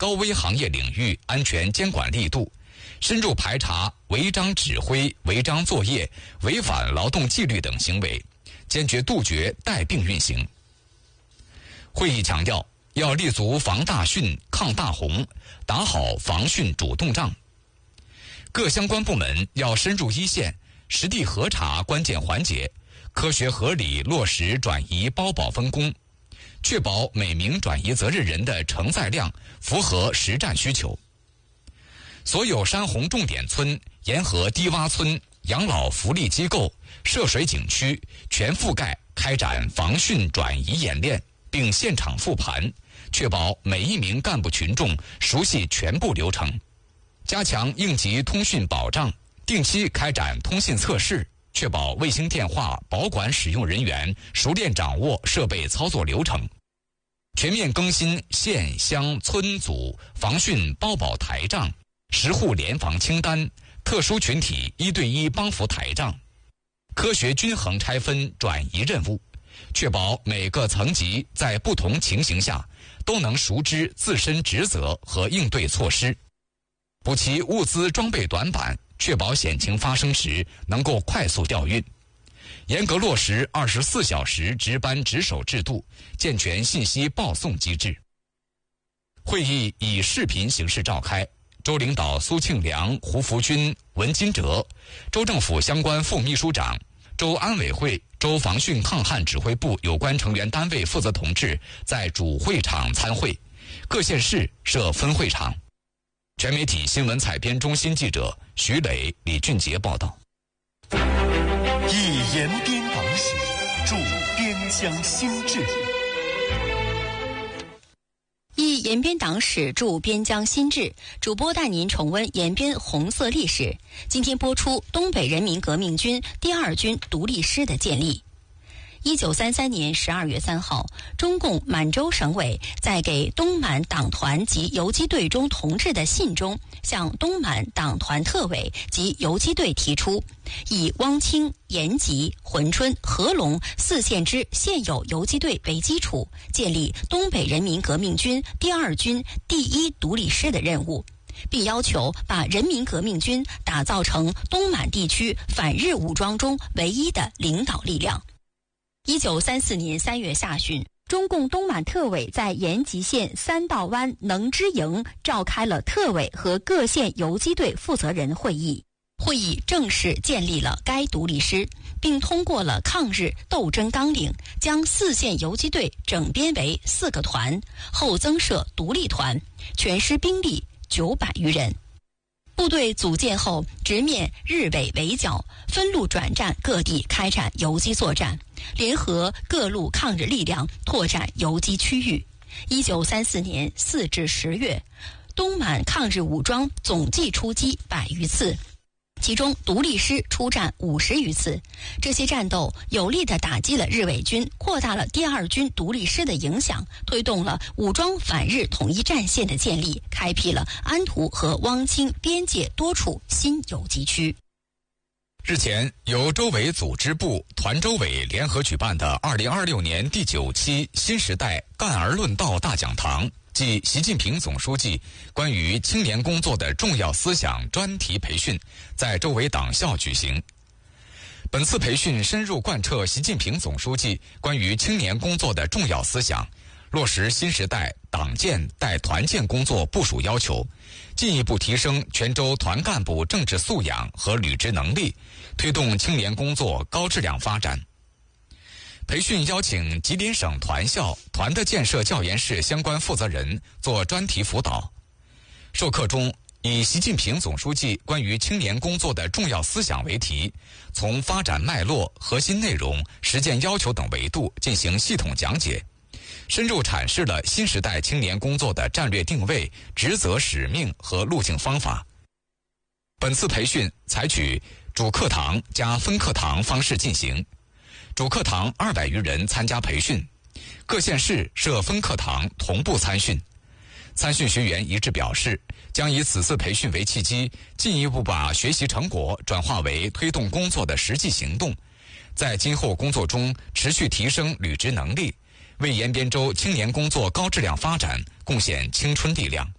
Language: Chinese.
高危行业领域安全监管力度，深入排查违章指挥、违章作业、违反劳动纪律等行为，坚决杜绝带病运行。会议强调，要立足防大汛、抗大洪，打好防汛主动仗。各相关部门要深入一线，实地核查关键环节，科学合理落实转移包保分工，确保每名转移责任人的承载量符合实战需求。所有山洪重点村、沿河低洼村、养老福利机构、涉水景区全覆盖开展防汛转移演练，并现场复盘，确保每一名干部群众熟悉全部流程。加强应急通讯保障，定期开展通信测试，确保卫星电话保管使用人员熟练掌握设备操作流程。全面更新县乡村组防汛包保台账、10户联防清单、特殊群体1对1帮扶台账，科学均衡拆分转移任务，确保每个层级在不同情形下都能熟知自身职责和应对措施，补齐物资装备短板，确保险情发生时能够快速调运。严格落实24小时值班值守制度，健全信息报送机制。会议以视频形式召开，州领导苏庆良、胡福军、文金哲，州政府相关副秘书长、州安委会、州防汛抗旱指挥部有关成员单位负责同志在主会场参会，各县市设分会场。全媒体新闻采编中心记者徐磊、李俊杰报道。 以延边党史助边疆兴治， 以延边党史助边疆新治，主播带您重温延边红色历史。今天播出东北人民革命军第2军独立师的建立。1933年12月3号，中共满洲省委在给东满党团及游击队中同志的信中，向东满党团特委及游击队提出，以汪清、延吉、珲春、合龙4县之现有游击队为基础，建立东北人民革命军第2军第1独立师的任务，并要求把人民革命军打造成东满地区反日武装中唯一的领导力量。1934年3月下旬，中共东满特委在延吉县三道湾能支营召开了特委和各县游击队负责人会议。会议正式建立了该独立师，并通过了抗日斗争纲领，将4县游击队整编为4个团，后增设独立团，全师兵力900余人。部队组建后，直面日伪围剿，分路转战各地开展游击作战，联合各路抗日力量拓展游击区域。1934年4至10月，东满抗日武装总计出击100余次，其中独立师出战50余次。这些战斗有力地打击了日伪军，扩大了第2军独立师的影响，推动了武装反日统一战线的建立，开辟了安图和汪清边界多处新游击区。 日前，由州委组织部、团州委联合举办的2026年第9期新时代干而论道大讲堂暨习近平总书记关于青年工作的重要思想专题培训在州委党校举行。本次培训深入贯彻习近平总书记关于青年工作的重要思想，落实新时代党建带团建工作部署要求，进一步提升全州团干部政治素养和履职能力，推动青年工作高质量发展。培训邀请吉林省团校、团的建设教研室相关负责人做专题辅导。授课中，以习近平总书记关于青年工作的重要思想为题，从发展脉络、核心内容、实践要求等维度进行系统讲解，深入阐释了新时代青年工作的战略定位、职责使命和路径方法。本次培训采取主课堂加分课堂方式进行，主课堂200余人参加培训，各县市设分课堂同步参训。参训学员一致表示，将以此次培训为契机，进一步把学习成果转化为推动工作的实际行动，在今后工作中持续提升履职能力，为延边州青年工作高质量发展贡献青春力量。